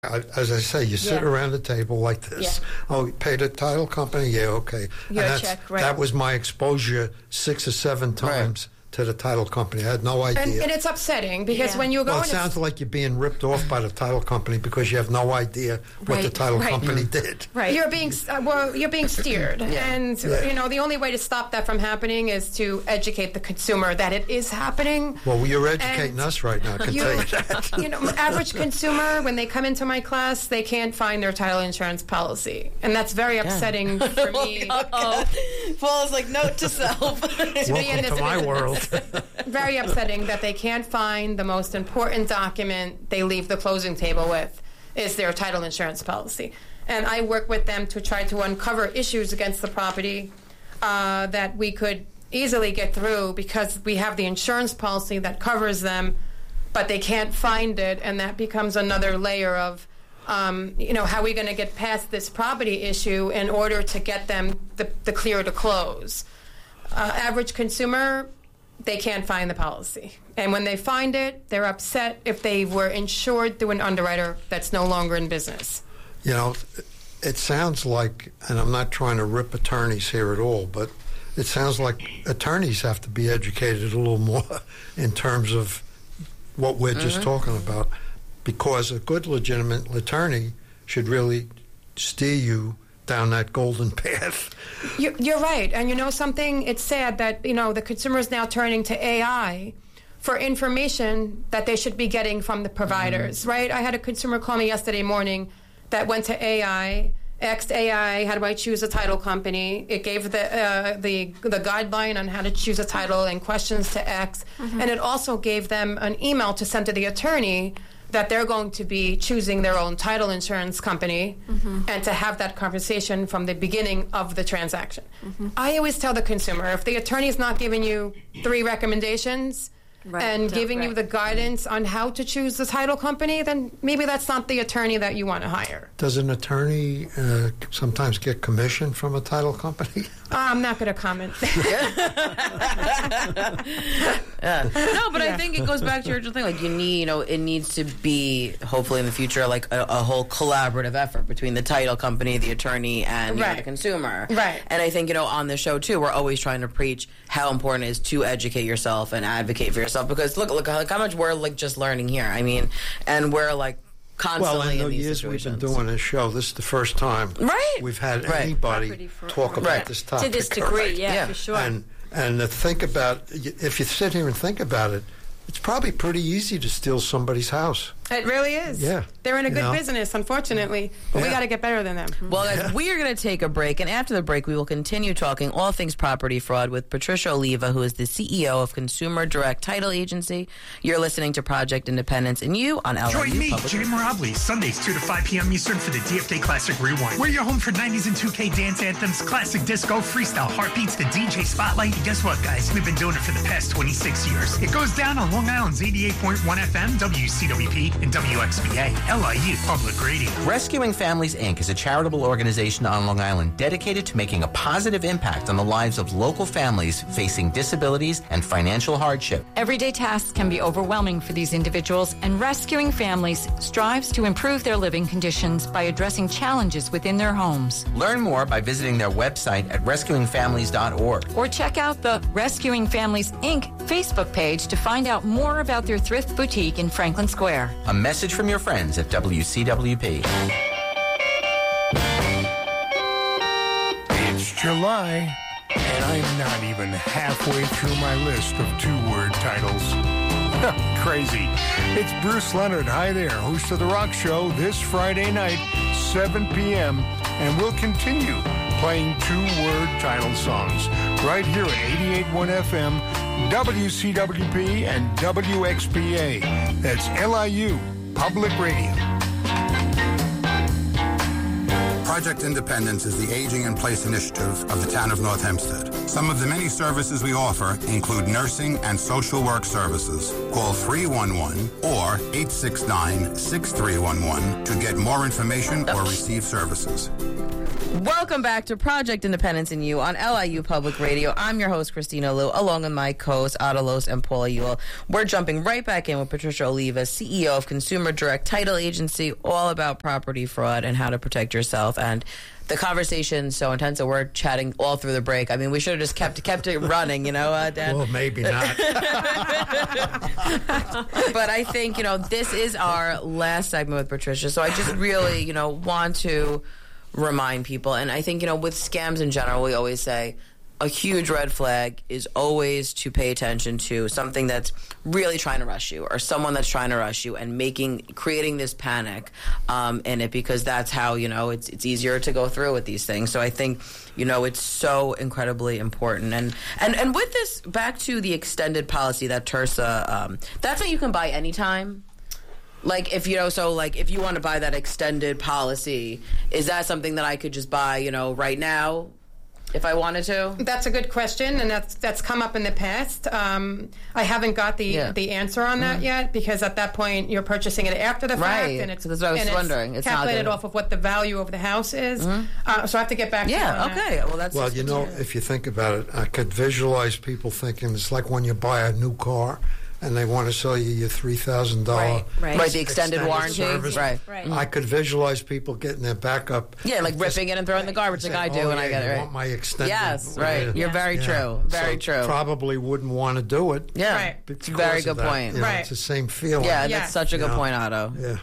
As I say, you sit around the table like this. Yeah. Oh, you paid a title company? Yeah, okay. Your check, right. That was my exposure 6 or 7 times to the title company. I had no idea. And it's upsetting because when you go... Well, it sounds like you're being ripped off by the title company because you have no idea what the title company did. Right. You're being steered. And, you know, the only way to stop that from happening is to educate the consumer that it is happening. Well, you're educating us right now, I can tell you that. You know, average consumer, when they come into my class, they can't find their title insurance policy. And that's very upsetting for me. Paul's like, note to self. Welcome to my world. Very upsetting that they can't find the most important document they leave the closing table with is their title insurance policy. And I work with them to try to uncover issues against the property that we could easily get through because we have the insurance policy that covers them, but they can't find it, and that becomes another layer of you know, how are we going to get past this property issue in order to get them the clear to close. Average consumer, they can't find the policy. And when they find it, they're upset if they were insured through an underwriter that's no longer in business. You know, it sounds like, and I'm not trying to rip attorneys here at all, but it sounds like attorneys have to be educated a little more in terms of what we're just talking about, because a good, legitimate attorney should really steer you down that golden path. You're right. And you know something? It's sad that, you know, the consumer is now turning to AI for information that they should be getting from the providers, right? I had a consumer call me yesterday morning that went to AI, asked AI, how do I choose a title company? It gave the guideline on how to choose a title and questions to X. And it also gave them an email to send to the attorney that they're going to be choosing their own title insurance company and to have that conversation from the beginning of the transaction. I always tell the consumer, if the attorney's not giving you 3 recommendations and giving you the guidance on how to choose the title company, then maybe that's not the attorney that you want to hire. Does an attorney sometimes get commission from a title company? I'm not going to comment. No, but I think it goes back to your original thing. Like, you need, you know, it needs to be, hopefully in the future, like a whole collaborative effort between the title company, the attorney, and you know, the consumer. Right. And I think, you know, on the show, too, we're always trying to preach how important it is to educate yourself and advocate for yourself. Because look how much we're, like, just learning here. I mean, and we're, like, constantly in these years situations. we've been doing this show, this is the first time we've had anybody talk about this topic. To this degree, for sure. And to think about, if you sit here and think about it, it's probably pretty easy to steal somebody's house. It really is. Yeah. They're in a good business, unfortunately. But we got to get better than them. Well, guys, we are going to take a break. And after the break, we will continue talking all things property fraud with Patricia Oliva, who is the CEO of Consumer Direct Title Agency. You're listening to Project Independence and you on LIU Join me, Public Jay Morabley, Sundays 2 to 5 p.m. Eastern for the DFK Classic Rewind. We're your home for 90s and 2K dance anthems, classic disco, freestyle, heartbeats, the DJ spotlight. And guess what, guys? We've been doing it for the past 26 years. It goes down on Long Island's 88.1 FM, WCWP, and WXBA, LIU Public Radio. Rescuing Families, Inc. is a charitable organization on Long Island dedicated to making a positive impact on the lives of local families facing disabilities and financial hardship. Everyday tasks can be overwhelming for these individuals, and Rescuing Families strives to improve their living conditions by addressing challenges within their homes. Learn more by visiting their website at rescuingfamilies.org. Or check out the Rescuing Families, Inc. Facebook page to find out more about their thrift boutique in Franklin Square. A message from your friends at WCWP. It's July, and I'm not even halfway through my list of 2-word titles. Crazy. It's Bruce Leonard. Hi there, host of The Rock Show this Friday night, 7 p.m., and we'll continue playing 2-word title songs right here at 88.1 FM, WCWP, and WXPA. That's LIU Public Radio. Project Independence is the Aging in Place initiative of the town of North Hempstead. Some of the many services we offer include nursing and social work services. Call 311 or 869-6311 to get more information or receive services. Welcome back to Project Independence and You on LIU Public Radio. I'm your host, Christina Liu, along with my co-hosts, Ada Los and Paula Ewell. We're jumping right back in with Patricia Oliva, CEO of Consumer Direct Title Agency, all about property fraud and how to protect yourself. And the conversation's so intense that we're chatting all through the break. I mean, we should have just kept it running, Dan? Well, maybe not. But I think, this is our last segment with Patricia. So I just really, want to remind people. And I think, with scams in general, we always say a huge red flag is always to pay attention to something that's really trying to rush you or someone that's trying to rush you and creating this panic in it, because that's how, it's easier to go through with these things. So I think, it's so incredibly important. And with this, back to the extended policy that Tersa, that's what you can buy anytime. Like, if you want to buy that extended policy, is that something that I could just buy, right now if I wanted to? That's a good question, and that's come up in the past. I haven't got the answer on that yet, because at that point you're purchasing it after the fact, and it's, so that's what I was wondering. It's calculated off of what the value of the house is. So I have to get back to you on okay. that. Well, if you think about it, I could visualize people thinking it's like when you buy a new car and they want to sell you your $3,000 right, the extended warranty service. Right. I could visualize people getting their backup, like ripping it and throwing it in the garbage like I do when I get it. I Right. want my extended. Yes, right. You're very true. Very true. Probably wouldn't want to do it. Yeah, Right. It's a very good point. It's the same feeling. Yeah, that's such a good point, Otto. Yeah.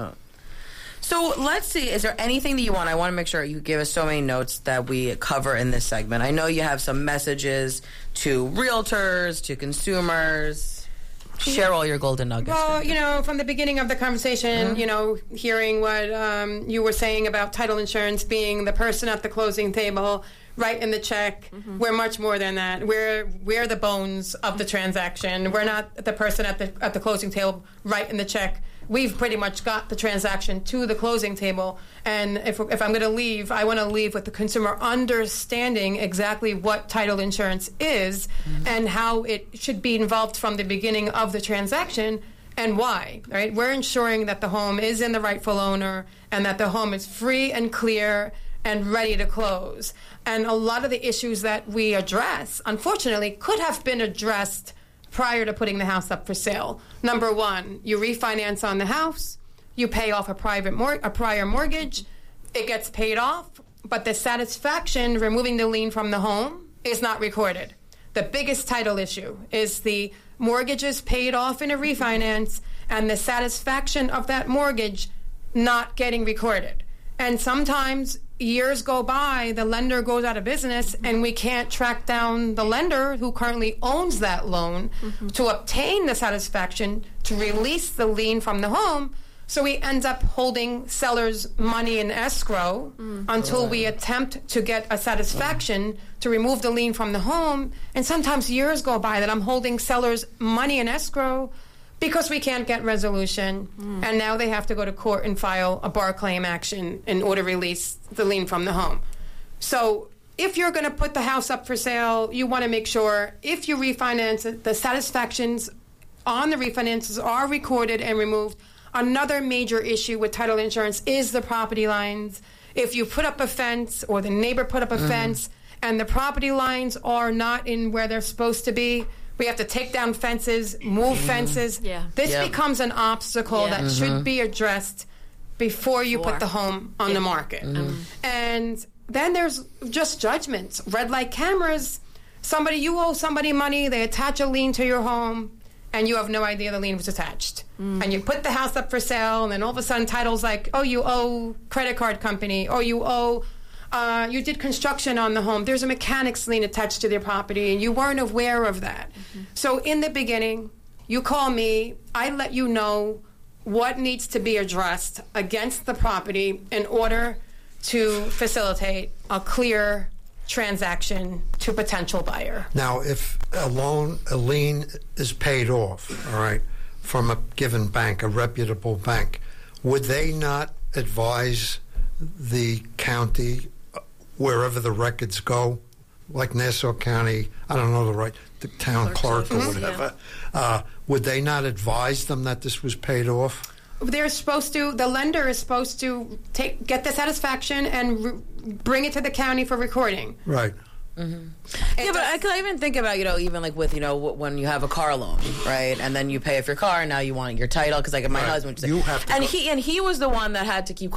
So let's see, is there anything that you want? I want to make sure you give us so many notes that we cover in this segment. I know you have some messages to realtors, to consumers. Share all your golden nuggets. Well, from the beginning of the conversation, hearing what you were saying about title insurance being the person at the closing table writing the check. We're much more than that. We're the bones of the transaction. We're not the person at the closing table writing the check. We've pretty much got the transaction to the closing table. And if I'm going to leave, I want to leave with the consumer understanding exactly what title insurance is and how it should be involved from the beginning of the transaction and why. Right? We're ensuring that the home is in the rightful owner and that the home is free and clear and ready to close. And a lot of the issues that we address, unfortunately, could have been addressed prior to putting the house up for sale. Number one, you refinance on the house, you pay off a prior mortgage, it gets paid off, but the satisfaction removing the lien from the home is not recorded. The biggest title issue is the mortgage is paid off in a refinance and the satisfaction of that mortgage not getting recorded. And sometimes years go by, the lender goes out of business, and we can't track down the lender who currently owns that loan to obtain the satisfaction to release the lien from the home. So we end up holding sellers' money in escrow until we attempt to get a satisfaction to remove the lien from the home. And sometimes years go by that I'm holding sellers' money in escrow because we can't get resolution, and now they have to go to court and file a bar claim action in order to release the lien from the home. So if you're going to put the house up for sale, you want to make sure if you refinance it, the satisfactions on the refinances are recorded and removed. Another major issue with title insurance is the property lines. If you put up a fence or the neighbor put up a fence and the property lines are not in where they're supposed to be, we have to take down fences, move fences. This becomes an obstacle that should be addressed before you put the home on the market. And then there's just judgments. Red light cameras. You owe somebody money, they attach a lien to your home, and you have no idea the lien was attached. And you put the house up for sale, and then all of a sudden title's like, oh, you owe credit card company, or you owe... you did construction on the home. There's a mechanic's lien attached to their property, and you weren't aware of that. So in the beginning, you call me. I let you know what needs to be addressed against the property in order to facilitate a clear transaction to potential buyer. Now, if a lien is paid off, all right, from a given bank, a reputable bank, would they not advise the county, wherever the records go, like Nassau County, I don't know the town clerk or whatever, would they not advise them that this was paid off? They're supposed to. The lender is supposed to get the satisfaction and bring it to the county for recording. Right. Mm-hmm. Yeah, but I could even think about, even like with, when you have a car loan, right? And then you pay off your car and now you want your title. Because like my husband, you have to and he was the one that had to keep